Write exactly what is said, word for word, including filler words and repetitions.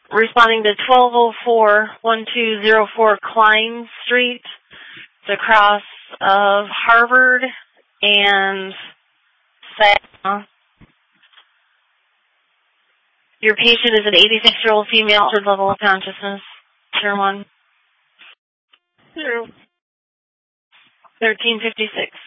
Responding to twelve oh four, twelve oh four Klein Street. It's across of Harvard and Saginaw. Your patient is an eighty-six-year-old female, third level of consciousness. Tier one. Zero. thirteen fifty-six.